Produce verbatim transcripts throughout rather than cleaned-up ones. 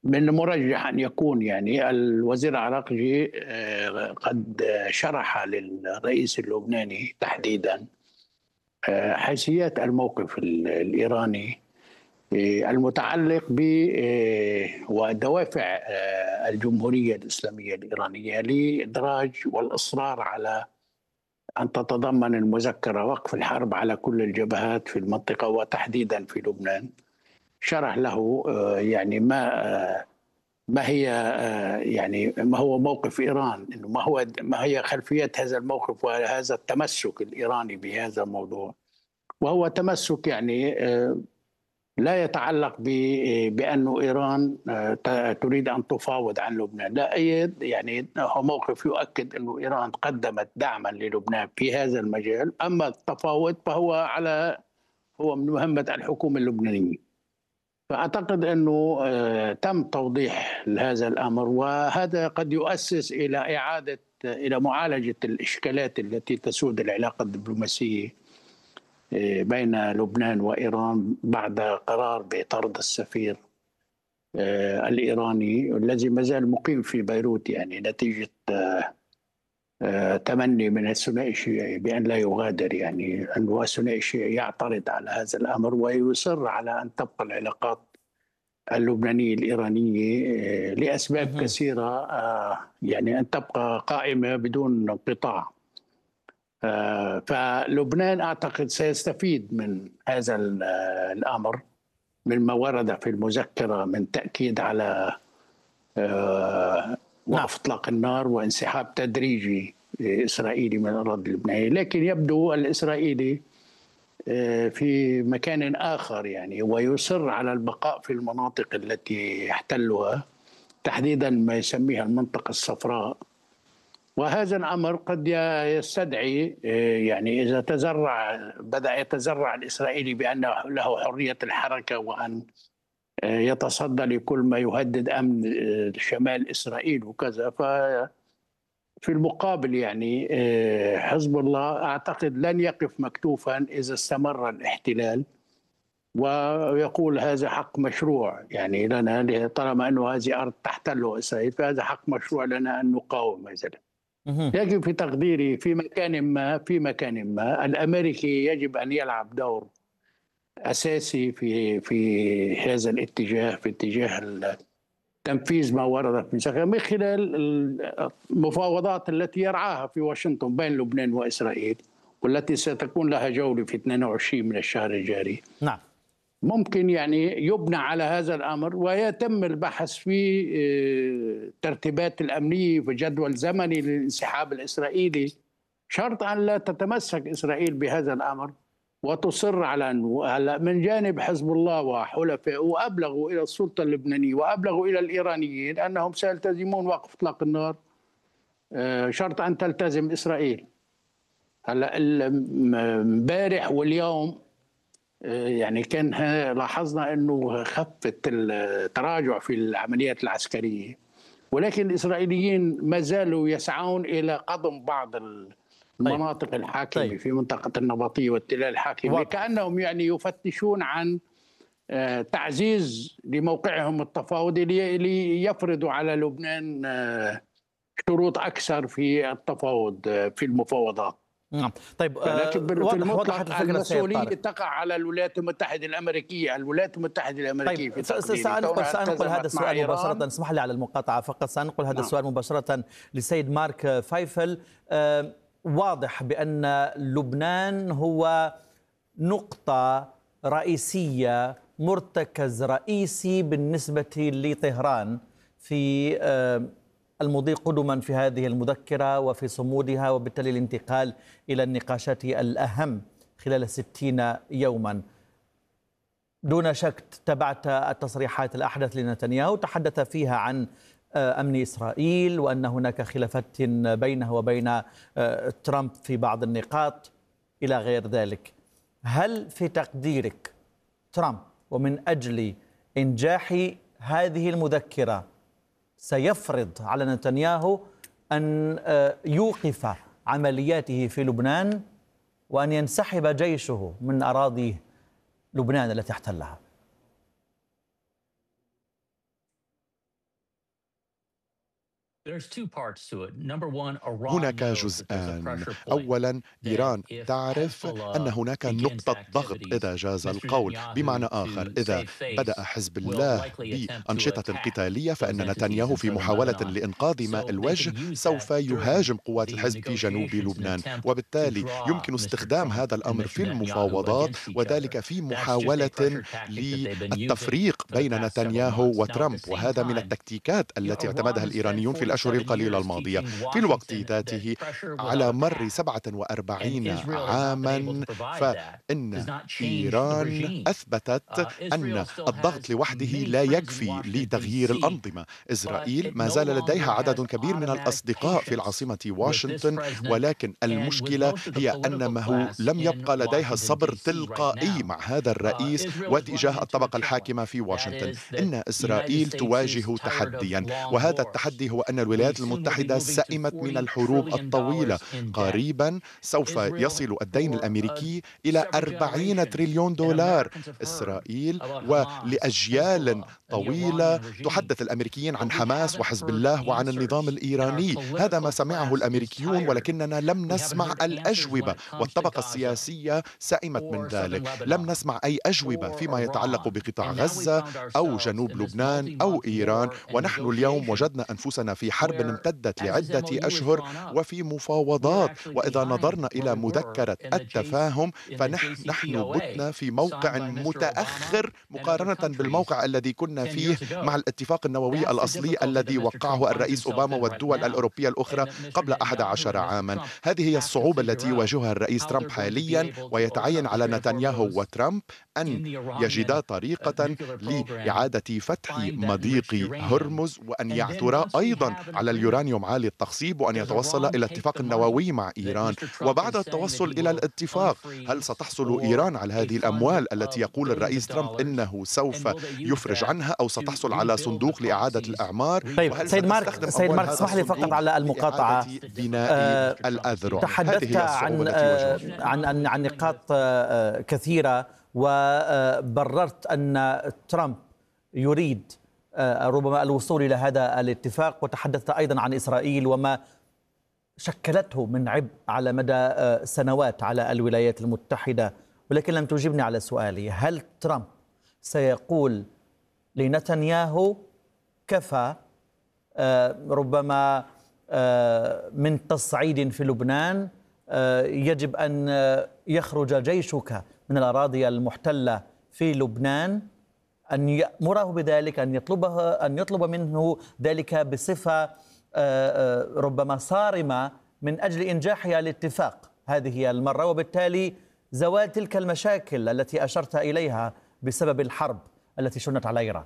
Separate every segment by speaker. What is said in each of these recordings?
Speaker 1: من المرجح أن يكون يعني الوزير العراقجي آه، قد شرح للرئيس اللبناني تحديدا آه، حيثيات الموقف ال- الإيراني آه، المتعلق ب آه، ودوافع آه، الجمهورية الإسلامية الإيرانية لإدراج والإصرار على أن تتضمن المذكرة وقف الحرب على كل الجبهات في المنطقة وتحديدا في لبنان. شرح له آه، يعني ما آه، ما هي آه، يعني ما هو موقف إيران، إنه ما هو ما هي خلفية هذا الموقف وهذا التمسك الإيراني بهذا الموضوع. وهو تمسك يعني آه، لا يتعلق ب- بأنه إيران آه، ت- تريد أن تفاوض عن لبنان، لا أي يعني هو موقف يؤكد أنه إيران قدمت دعما للبنان في هذا المجال، أما التفاوض فهو على هو من مهمة الحكومة اللبنانية. فأعتقد أنه آه، تم توضيح هذا الأمر، وهذا قد يؤسس إلى إعادة إلى معالجة الإشكالات التي تسود العلاقة الدبلوماسية آه، بين لبنان وإيران بعد قرار بطرد السفير آه، الإيراني الذي ما زال مقيم في بيروت، يعني نتيجة آه، تمني من الثنائي الشيعي بأن لا يغادر، يعني أنه الثنائي الشيعي يعترض على هذا الأمر ويصر على أن تبقى العلاقات اللبنانية الإيرانية آه، لأسباب
Speaker 2: مهم.
Speaker 1: كثيرة آه، يعني أن تبقى قائمة بدون انقطاع. آه، فلبنان أعتقد سيستفيد من هذا ال- آه، الأمر، مما ورد في المذكرة من تأكيد على آه،
Speaker 2: نعم.
Speaker 1: وقف إطلاق النار وانسحاب تدريجي آه، إسرائيلي من الأراضي اللبنانية. لكن يبدو الإسرائيلي آه، في مكان آخر يعني، ويصر على البقاء في المناطق التي يحتلها، تحديدا ما يسميها المنطقة الصفراء. وهذا الأمر قد يستدعي آه، يعني إذا تزرع بدأ يتزرع الإسرائيلي بأن له حرية الحركة وأن آه، يتصدى لكل ما يهدد أمن آه، شمال إسرائيل وكذا. ففي المقابل يعني آه، حزب الله أعتقد لن يقف مكتوفا إذا استمر الاحتلال، ويقول هذا حق مشروع يعني لنا، طالما أنه هذه أرض تحتله إسرائيل فهذا حق مشروع لنا أن نقاوم مثلا.
Speaker 2: مهم.
Speaker 1: لكن في تقديري في مكان ما في مكان ما الأمريكي يجب أن يلعب دور أساسي في في هذا الاتجاه، في اتجاه تنفيذ ما ورد في المذكرة من خلال المفاوضات التي يرعاها في واشنطن بين لبنان وإسرائيل، والتي ستكون لها جولة في اثنين وعشرين من الشهر الجاري.
Speaker 2: نعم.
Speaker 1: ممكن يعني يبنى على هذا الأمر ويتم البحث في آه، الترتيبات الأمنية في جدول زمني للانسحاب الإسرائيلي، شرط أن لا تتمسك إسرائيل بهذا الأمر وتصر على أنه هلا من جانب حزب الله وحلفائه، وأبلغوا إلى السلطة اللبنانية وأبلغوا إلى الإيرانيين أنهم سيلتزمون وقف إطلاق النار آه، شرط أن تلتزم إسرائيل. هلا امبارح واليوم يعني كان لاحظنا انه خفت التراجع في العمليات العسكريه، ولكن الاسرائيليين ما زالوا يسعون الى قضم بعض
Speaker 2: طيب.
Speaker 1: المناطق الحاكمه
Speaker 2: طيب.
Speaker 1: في منطقه النبطيه والتلال الحاكمه،
Speaker 2: واضح.
Speaker 1: كانهم يعني يفتشون عن آه، تعزيز لموقعهم التفاوضي لي- ليفرضوا على لبنان آه، شروط اكثر في التفاوض آه، في المفاوضات.
Speaker 2: نعم. طيب،
Speaker 1: لكن
Speaker 2: آه،
Speaker 1: في
Speaker 2: واضح وضحت
Speaker 1: المطلق
Speaker 2: الفكرة سيد
Speaker 1: المسؤولية
Speaker 2: طارق.
Speaker 1: تقع على الولايات المتحدة الأمريكية. الولايات المتحدة الأمريكية
Speaker 2: طيب،
Speaker 1: في
Speaker 2: س- س-
Speaker 1: تقديري
Speaker 2: سأنقل
Speaker 1: كونها
Speaker 2: سأنقل هذا
Speaker 1: التزمت مع
Speaker 2: السؤال
Speaker 1: إيران.
Speaker 2: مباشرة، اسمح لي على المقاطعة فقط، سأنقل هذا
Speaker 1: نعم.
Speaker 2: السؤال مباشرة للسيد مارك فايفل. آه، واضح بأن لبنان هو نقطة رئيسية، مرتكز رئيسي بالنسبة لطهران في آه، المضي قدما في هذه المذكرة وفي صمودها، وبالتالي الانتقال إلى النقاشات الأهم خلال ستين يوما. دون شك تبعت التصريحات الأحدث لنتنياهو، تحدث فيها عن آه، أمن إسرائيل وأن هناك خلافات بينه وبين آه، ترامب في بعض النقاط إلى غير ذلك. هل في تقديرك ترامب ومن أجل إنجاح هذه المذكرة سيفرض على نتنياهو أن آه، يوقف عملياته في لبنان وأن ينسحب جيشه من أراضي لبنان التي احتلها؟
Speaker 3: هناك جزءان. أولا، إيران تعرف أن هناك نقطة ضغط إذا جاز القول، بمعنى آخر إذا بدأ حزب الله بأنشطة قتالية فإن نتنياهو في محاولة لإنقاذ ماء الوجه سوف يهاجم قوات الحزب في جنوب لبنان، وبالتالي يمكن استخدام هذا الأمر في المفاوضات، وذلك في محاولة للتفريق بين نتنياهو وترامب، وهذا من التكتيكات التي اعتمدها الإيرانيون في الأشهر القليلة الماضية. في الوقت ذاته على مر سبعة وأربعين عاما فإن إيران أثبتت أن الضغط لوحده لا يكفي لتغيير الأنظمة. إسرائيل ما زال لديها عدد كبير من الأصدقاء في العاصمة واشنطن، ولكن المشكلة هي أنه لم يبقى لديها الصبر تلقائي مع هذا الرئيس وتجاه الطبقة الحاكمة في واشنطن. إن إسرائيل تواجه تحديا، وهذا التحدي هو أن الولايات المتحدة سئمت من الحروب الطويلة. قريبا سوف يصل الدين الأمريكي إلى أربعين تريليون دولار. إسرائيل ولأجيال طويلة تحدث الأمريكيين عن حماس وحزب الله وعن النظام الإيراني. هذا ما سمعه الأمريكيون، ولكننا لم نسمع الأجوبة، والطبقة السياسية سئمت من ذلك. لم نسمع أي أجوبة فيما يتعلق بقطاع غزة أو جنوب لبنان أو إيران، ونحن اليوم وجدنا أنفسنا في حرب امتدت لعدة أشهر وفي مفاوضات. وإذا نظرنا إلى مذكرة التفاهم فنحن بتنا في موقع متأخر مقارنة بالموقع الذي كنا فيه مع الاتفاق النووي الأصلي الذي وقعه الرئيس أوباما والدول الأوروبية الأخرى قبل أحد عشر عاما. هذه هي الصعوبة التي يواجهها الرئيس ترامب حاليا، ويتعين على نتنياهو وترامب أن يجدا طريقة لإعادة فتح مضيق هرمز، وأن يعثرا أيضا على اليورانيوم عالي التخصيب، وأن يتوصل إلى اتفاق نووي مع إيران. وبعد التوصل إلى الاتفاق هل ستحصل إيران على هذه الأموال التي يقول الرئيس ترامب إنه سوف يفرج عنها، أو ستحصل على صندوق لإعادة الأعمار؟
Speaker 2: طيب سيد مارك سيد مارك اسمح لي فقط على المقاطعة.
Speaker 3: بناء آه الأذرع.
Speaker 2: تحدثت عن عن عن عن نقاط كثيرة، وبررت أن ترامب يريد ربما الوصول إلى هذا الاتفاق، وتحدثت أيضا عن إسرائيل وما شكلته من عبء على مدى سنوات على الولايات المتحدة، ولكن لم تجبني على سؤالي. هل ترامب سيقول لنتنياهو كفى ربما من تصعيد في لبنان، يجب أن يخرج جيشك من الأراضي المحتلة في لبنان، أن يأمره بذلك، أن يطلبه أن يطلب منه ذلك بصفة ربما صارمة من أجل إنجاح الاتفاق هذه المرة، وبالتالي زوال تلك المشاكل التي أشرت إليها بسبب الحرب التي شنت على إيران؟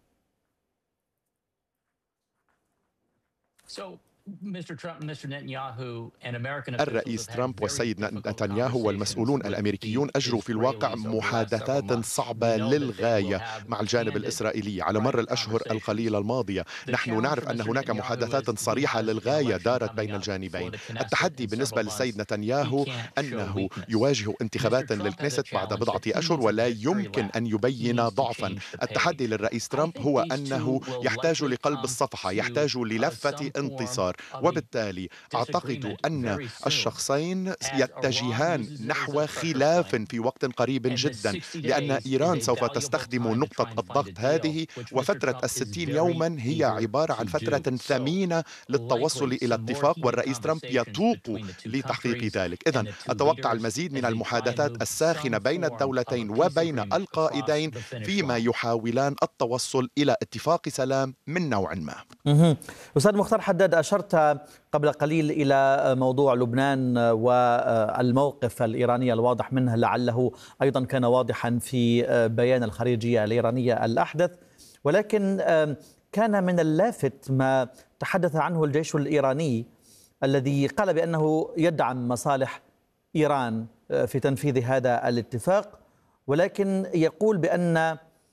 Speaker 3: الرئيس ترامب والسيد نتنياهو والمسؤولون الأمريكيون أجروا في الواقع محادثات صعبة للغاية مع الجانب الإسرائيلي على مر الأشهر القليلة الماضية. نحن نعرف أن هناك محادثات صريحة للغاية دارت بين الجانبين. التحدي بالنسبة للسيد نتنياهو أنه يواجه انتخابات للكنيست بعد بضعة أشهر ولا يمكن أن يبين ضعفا. التحدي للرئيس ترامب هو أنه يحتاج لقلب الصفحة، يحتاج للفة انتصار، وبالتالي أعتقد أن الشخصين يتجهان نحو خلاف في وقت قريب جدا، لأن إيران سوف تستخدم نقطة الضغط هذه، وفترة الستين يوما هي عبارة عن فترة ثمينة للتوصل إلى اتفاق، والرئيس ترامب يتوق لتحقيق ذلك. إذن أتوقع المزيد من المحادثات الساخنة بين الدولتين وبين القائدين فيما يحاولان التوصل إلى اتفاق سلام من نوع ما.
Speaker 2: أستاذ مختار حداد، أشرت قبل قليل إلى موضوع لبنان والموقف الإيراني الواضح منه، لعله أيضا كان واضحا في بيان الخارجية الإيرانية الأحدث، ولكن كان من اللافت ما تحدث عنه الجيش الإيراني الذي قال بأنه يدعم مصالح إيران في تنفيذ هذا الاتفاق، ولكن يقول بأن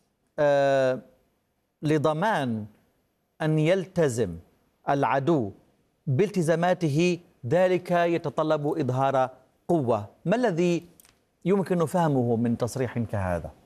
Speaker 2: لضمان أن يلتزم العدو بالتزاماته ذلك يتطلب إظهار قوة. ما الذي يمكن فهمه من تصريح كهذا؟